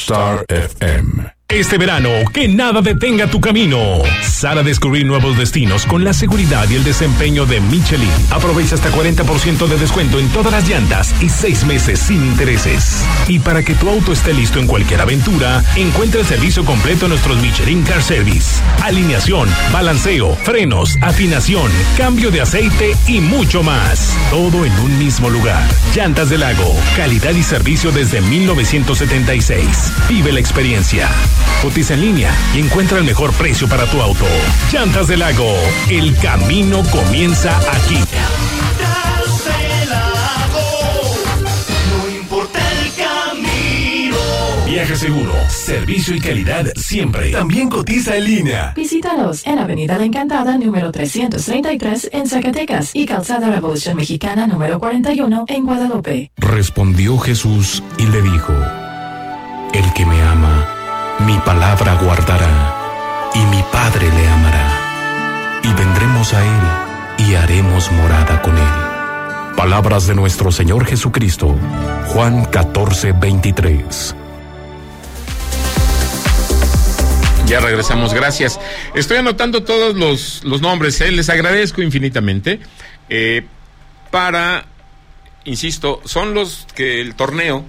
Star FM. Este verano, que nada detenga tu camino. Sal a descubrir nuevos destinos con la seguridad y el desempeño de Michelin. Aprovecha hasta 40% de descuento en todas las llantas y 6 meses sin intereses. Y para que tu auto esté listo en cualquier aventura, encuentra el servicio completo en nuestros Michelin Car Service. Alineación, balanceo, frenos, afinación, cambio de aceite y mucho más. Todo en un mismo lugar. Llantas del Lago, calidad y servicio desde 1976. Vive la experiencia. Cotiza en línea y encuentra el mejor precio para tu auto. Llantas del Lago, el camino comienza aquí. Llantas del Lago, no importa el camino. Viaje seguro, servicio y calidad siempre. También cotiza en línea. Visítanos en Avenida La Encantada, número 333 en Zacatecas y Calzada Revolución Mexicana, número 41 en Guadalupe. Respondió Jesús y le dijo: el que me ama, mi palabra guardará, y mi Padre le amará, y vendremos a él, y haremos morada con él. Palabras de nuestro Señor Jesucristo. Juan 14:23. Ya regresamos, gracias. Estoy anotando todos los nombres, les agradezco infinitamente. Insisto, son los que el torneo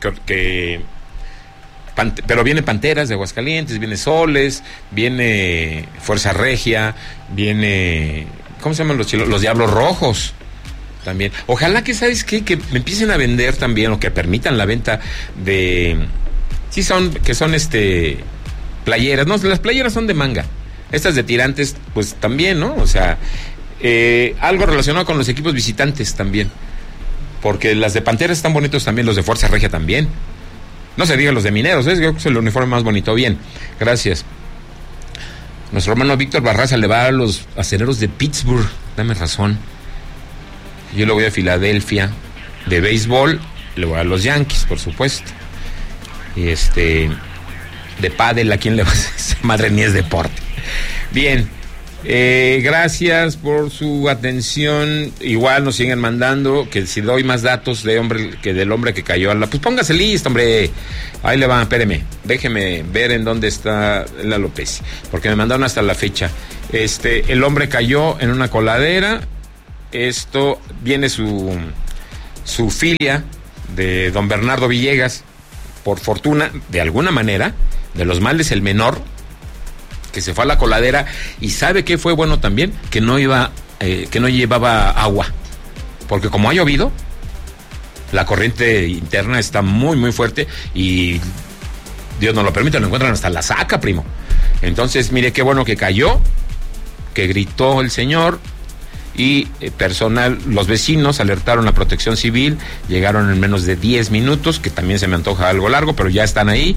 pero viene Panteras de Aguascalientes, viene Soles, viene Fuerza Regia, viene, ¿cómo se llaman los chilos? Los Diablos Rojos también. Ojalá que, ¿sabes qué? Que me empiecen a vender también, o que permitan la venta de, son playeras. No, las playeras son de manga. Estas de tirantes, pues también, ¿no? O sea, algo relacionado con los equipos visitantes también. Porque las de Panteras están bonitos también, los de Fuerza Regia también. No se diga los de Mineros, creo que es el uniforme más bonito. Bien, gracias. Nuestro hermano Víctor Barraza le va a los Acereros de Pittsburgh, dame razón. Yo le voy a Filadelfia. De béisbol, le voy a los Yankees, por supuesto. Y de pádel, ¿a quién le va a hacer? Madre ni es deporte. Bien. Gracias por su atención. Igual nos siguen mandando que si doy más datos del hombre que cayó a la... Pues póngase listo, hombre. Ahí le va, espéreme. Déjeme ver en dónde está la López, porque me mandaron hasta la fecha. El hombre cayó en una coladera. Esto viene su filia de don Bernardo Villegas. Por fortuna, de alguna manera, de los males el menor, que se fue a la coladera. Y ¿sabe qué fue bueno también? Que no llevaba agua, porque como ha llovido, la corriente interna está muy muy fuerte y Dios no lo permite, lo encuentran hasta la saca, primo. Entonces, mire qué bueno que cayó, que gritó el señor, y personal, los vecinos alertaron a Protección Civil, llegaron en menos de 10 minutos, que también se me antoja algo largo, pero ya estaban ahí.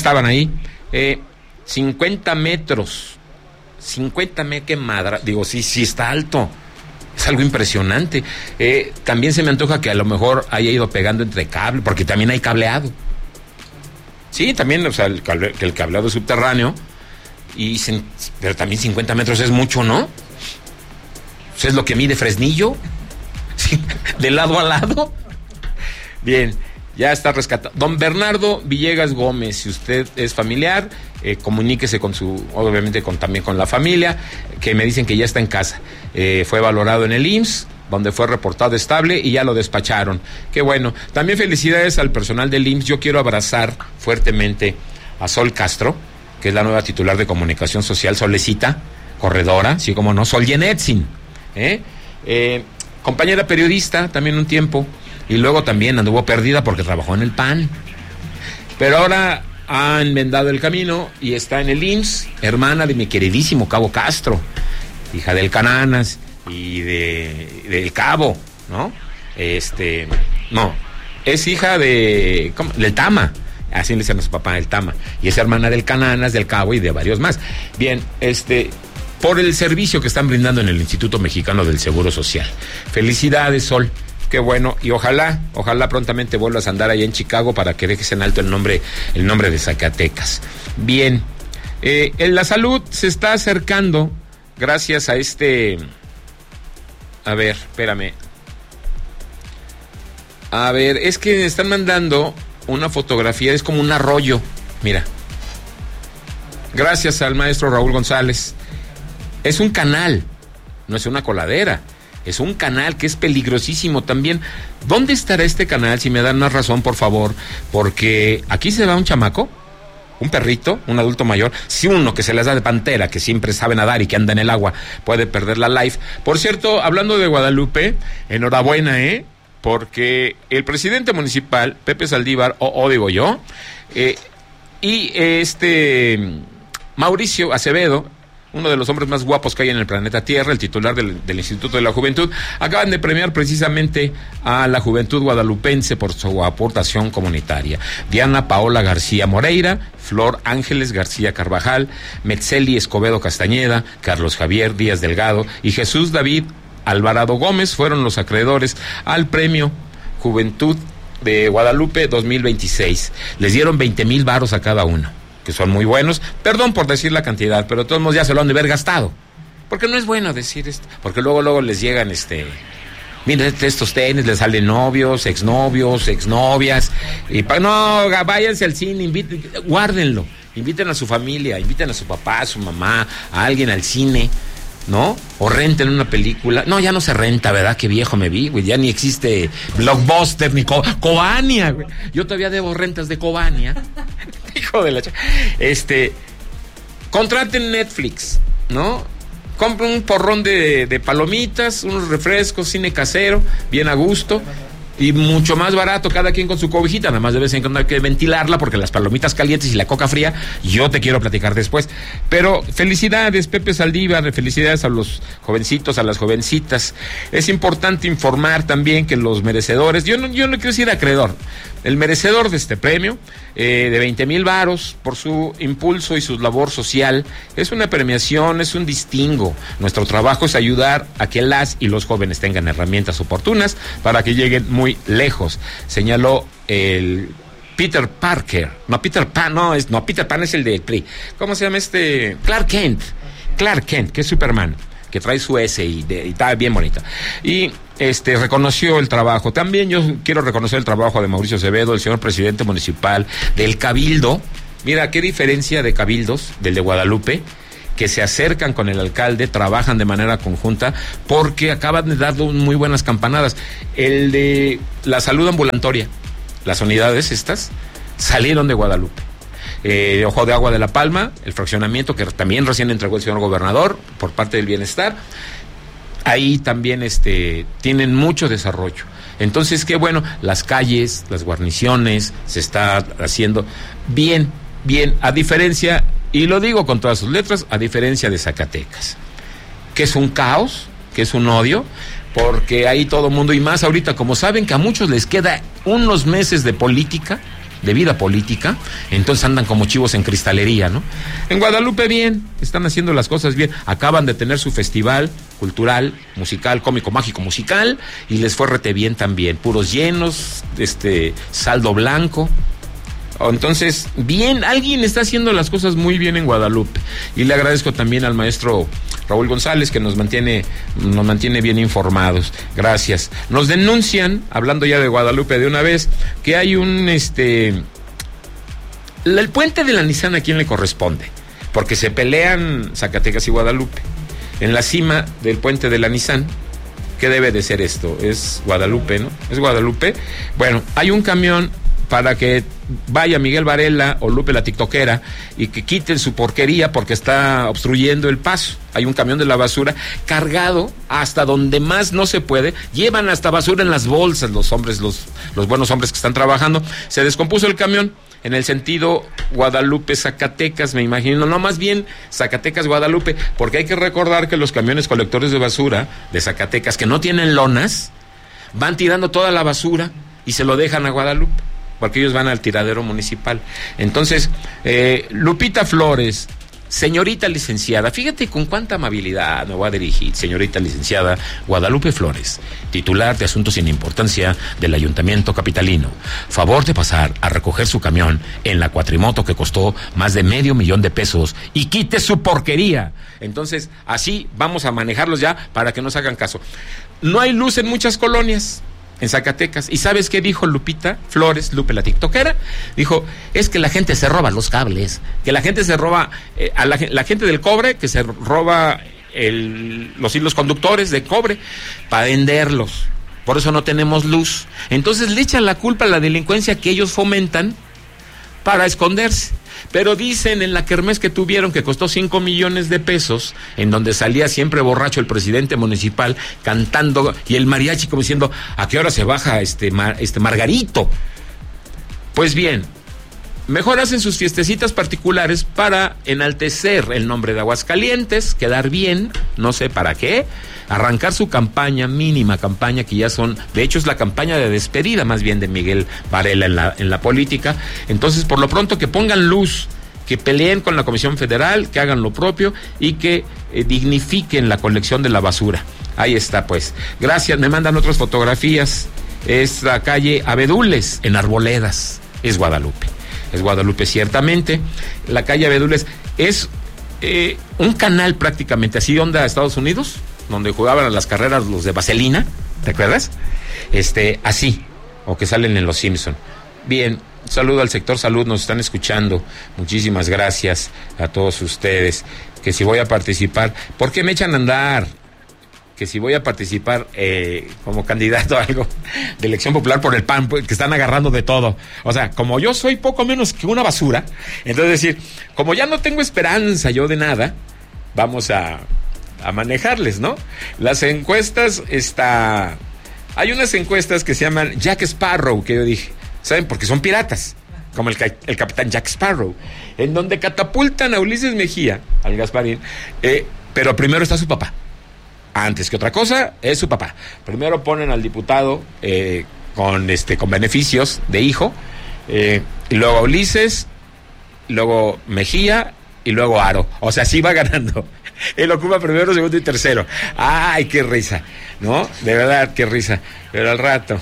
50 metros, qué madra, digo, sí está alto, es algo impresionante. También se me antoja que a lo mejor haya ido pegando entre cable, porque también hay cableado. Sí, también, o sea, el cableado subterráneo, pero también 50 metros es mucho, ¿no? Pues es lo que mide Fresnillo, ¿sí? De lado a lado. Bien. Ya está rescatado. Don Bernardo Villegas Gómez, si usted es familiar, comuníquese obviamente también con la familia, que me dicen que ya está en casa. Fue valorado en el IMSS, donde fue reportado estable y ya lo despacharon. Qué bueno. También felicidades al personal del IMSS. Yo quiero abrazar fuertemente a Sol Castro, que es la nueva titular de Comunicación Social, Solecita, corredora, sí como no, Sol Yenetzin, compañera periodista también un tiempo. Y luego también anduvo perdida porque trabajó en el PAN. Pero ahora ha enmendado el camino y está en el IMSS, hermana de mi queridísimo Cabo Castro, hija del Cananas y del Cabo, ¿no? No, es hija del Tama, así le dicen a su papá, el Tama, y es hermana del Cananas, del Cabo y de varios más. Bien, por el servicio que están brindando en el Instituto Mexicano del Seguro Social. Felicidades, Sol. Qué bueno, y ojalá prontamente vuelvas a andar allá en Chicago para que dejes en alto el nombre de Zacatecas. Bien, la salud se está acercando gracias a a ver, espérame. A ver, es que están mandando una fotografía, es como un arroyo Mira. Gracias al maestro Raúl González. Es un canal, no es una coladera. Es un canal que es peligrosísimo también. ¿Dónde estará este canal? Si me dan más razón, por favor. Porque aquí se va un chamaco, un perrito, un adulto mayor. Si uno que se les da de pantera, que siempre sabe nadar y que anda en el agua, puede perder la life. Por cierto, hablando de Guadalupe, enhorabuena, porque el presidente municipal, Pepe Saldívar, o digo yo, y Mauricio Acevedo, uno de los hombres más guapos que hay en el planeta Tierra, el titular del Instituto de la Juventud, acaban de premiar precisamente a la juventud guadalupense por su aportación comunitaria. Diana Paola García Moreira, Flor Ángeles García Carvajal, Metzeli Escobedo Castañeda, Carlos Javier Díaz Delgado y Jesús David Alvarado Gómez fueron los acreedores al premio Juventud de Guadalupe 2026. Les dieron 20,000 varos a cada uno, que son muy buenos. Perdón por decir la cantidad, pero de todos modos ya se lo han de haber gastado. Porque no es bueno decir esto. Porque luego les llegan, miren, estos tenis, les salen novios, exnovias. Y no, váyanse al cine, guárdenlo. Inviten a su familia, inviten a su papá, a su mamá, a alguien al cine, ¿no? O renten una película. No, ya no se renta, ¿verdad? Qué viejo me vi, güey. Ya ni existe Blockbuster ni Cobania, güey. Yo todavía debo rentas de Cobania. Hijo de la contraten Netflix, ¿no? Compren un porrón de palomitas, unos refrescos, cine casero, bien a gusto. Y mucho más barato, cada quien con su cobijita. Nada más de vez en cuando hay que ventilarla, porque las palomitas calientes y la coca fría, yo te quiero platicar después. Pero felicidades, Pepe Saldívar, felicidades a los jovencitos, a las jovencitas. Es importante informar también que los merecedores, yo no quiero decir acreedor, el merecedor de este premio, de 20,000 varos por su impulso y su labor social, es una premiación, es un distingo. Nuestro trabajo es ayudar a que las y los jóvenes tengan herramientas oportunas para que lleguen muy lejos, señaló el Peter Parker. Peter Pan es el de PRI. ¿Cómo se llama Clark Kent, que es Superman, que trae su S y está bien bonita. Y reconoció el trabajo. También yo quiero reconocer el trabajo de Mauricio Acevedo, el señor presidente municipal, del Cabildo. Mira, qué diferencia de cabildos, del de Guadalupe, que se acercan con el alcalde, trabajan de manera conjunta, porque acaban de dar muy buenas campanadas. El de la salud ambulatoria, las unidades estas, salieron de Guadalupe. Ojo de Agua de La Palma, el fraccionamiento que también recién entregó el señor gobernador por parte del bienestar, ahí también tienen mucho desarrollo. Entonces, qué bueno, las calles, las guarniciones, se está haciendo bien, a diferencia, y lo digo con todas sus letras, a diferencia de Zacatecas, que es un caos, que es un odio, porque ahí todo mundo, y más ahorita, como saben que a muchos les queda unos meses de política, de vida política, entonces andan como chivos en cristalería, ¿no? En Guadalupe bien, están haciendo las cosas bien, acaban de tener su festival cultural, musical, cómico, mágico, musical, y les fue rete bien también, puros llenos, saldo blanco. Entonces, bien, alguien está haciendo las cosas muy bien en Guadalupe, y le agradezco también al maestro Raúl González, que nos mantiene bien informados. Gracias. Nos denuncian, hablando ya de Guadalupe de una vez, que hay el puente de la Nissan, ¿a quién le corresponde? Porque se pelean Zacatecas y Guadalupe. En la cima del puente de la Nissan, ¿qué debe de ser esto? Es Guadalupe, ¿no? Es Guadalupe. Bueno, hay un camión para que vaya Miguel Varela o Lupe la tiktokera y que quiten su porquería porque está obstruyendo el paso. Hay un camión de la basura cargado hasta donde más no se puede, llevan hasta basura en las bolsas los hombres, los buenos hombres que están trabajando. Se descompuso el camión en el sentido Guadalupe-Zacatecas, me imagino, no, más bien Zacatecas-Guadalupe, porque hay que recordar que los camiones colectores de basura de Zacatecas, que no tienen lonas, van tirando toda la basura y se lo dejan a Guadalupe, porque ellos van al tiradero municipal. Entonces, Lupita Flores, señorita licenciada, fíjate con cuánta amabilidad me voy a dirigir, señorita licenciada Guadalupe Flores, titular de Asuntos sin Importancia del Ayuntamiento Capitalino, favor de pasar a recoger su camión en la cuatrimoto que costó más de $500,000 pesos y quite su porquería. Entonces, así vamos a manejarlos ya para que nos hagan caso. No hay luz en muchas colonias. en Zacatecas. ¿Y sabes qué dijo Lupita Flores, Lupe la tiktokera? Dijo, es que la gente se roba los cables, que la gente se roba, la gente del cobre, que se roba los hilos conductores de cobre para venderlos. Por eso no tenemos luz. Entonces le echan la culpa a la delincuencia que ellos fomentan para esconderse. Pero dicen en la kermés que tuvieron, que costó 5 millones de pesos, en donde salía siempre borracho el presidente municipal cantando, y el mariachi como diciendo, ¿a qué hora se baja este Margarito? Pues bien, mejor hacen sus fiestecitas particulares para enaltecer el nombre de Aguascalientes, quedar bien, no sé para qué, arrancar su campaña, mínima campaña, que ya son, de hecho es la campaña de despedida más bien de Miguel Varela en la política. Entonces, por lo pronto, que pongan luz, que peleen con la Comisión Federal, que hagan lo propio y que dignifiquen la colección de la basura. Ahí está, pues. Gracias, me mandan otras fotografías. Es la calle Abedules, en Arboledas, es Guadalupe. Es Guadalupe, ciertamente. La calle Abedules es un canal prácticamente, así onda Estados Unidos, donde jugaban a las carreras los de Vaselina, ¿te acuerdas? Así, o que salen en Los Simpson. Bien, saludo al sector salud, nos están escuchando. Muchísimas gracias a todos ustedes. Que si voy a participar, ¿por qué me echan a andar? Que si voy a participar como candidato a algo de elección popular por el PAN, que están agarrando de todo. O sea, como yo soy poco menos que una basura, entonces decir, como ya no tengo esperanza yo de nada, vamos a manejarles, ¿no? Las encuestas, hay unas encuestas que se llaman Jack Sparrow, que yo dije, ¿saben? Porque son piratas, como el capitán Jack Sparrow, en donde catapultan a Ulises Mejía, al Gasparín, pero primero está su papá. Antes que otra cosa, es su papá. Primero ponen al diputado con beneficios de hijo, y luego a Ulises, luego Mejía, y luego Aro. O sea, sí va ganando. Él ocupa primero, segundo y tercero. ¡Ay, qué risa! ¿No? De verdad, qué risa. Pero al rato.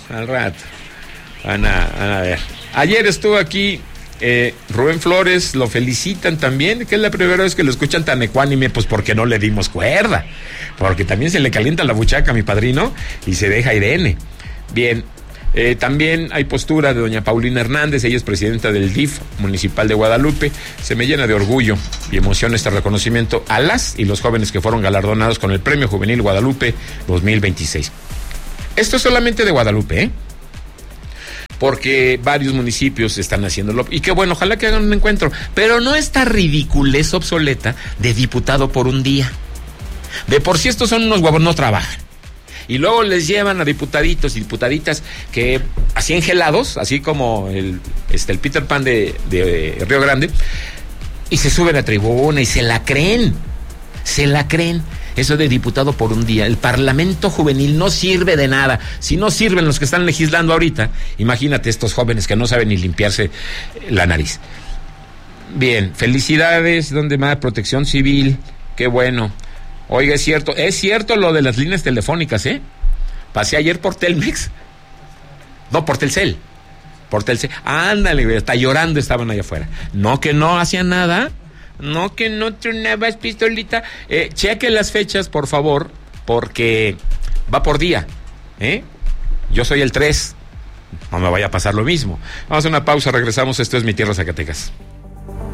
Van a ver. Ayer estuvo aquí Rubén Flores, lo felicitan también, que es la primera vez que lo escuchan tan ecuánime, pues porque no le dimos cuerda. Porque también se le calienta la buchaca a mi padrino y se deja Irene. Bien. También hay postura de doña Paulina Hernández, ella es presidenta del DIF municipal de Guadalupe. Se me llena de orgullo y emoción este reconocimiento a las y los jóvenes que fueron galardonados con el Premio Juvenil Guadalupe 2026. Esto es solamente de Guadalupe, porque varios municipios están haciéndolo, y qué bueno, ojalá que hagan un encuentro, pero no esta ridiculez obsoleta de diputado por un día. De por sí estos son unos huevos, no trabajan. Y luego les llevan a diputaditos y diputaditas que así engelados, así como el Peter Pan de Río Grande, y se suben a tribuna y se la creen. Eso de diputado por un día. El Parlamento Juvenil no sirve de nada. Si no sirven los que están legislando ahorita, imagínate estos jóvenes que no saben ni limpiarse la nariz. Bien, felicidades, donde más Protección Civil, qué bueno. Oiga, es cierto lo de las líneas telefónicas, Pasé ayer por Telmex. No, por Telcel. Ándale, güey, hasta llorando estaban allá afuera. No, que no hacían nada. No, que no tronabas pistolita. Cheque las fechas, por favor, porque va por día. Yo soy el 3. No me vaya a pasar lo mismo. Vamos a una pausa, regresamos. Esto es Mi Tierra, Zacatecas.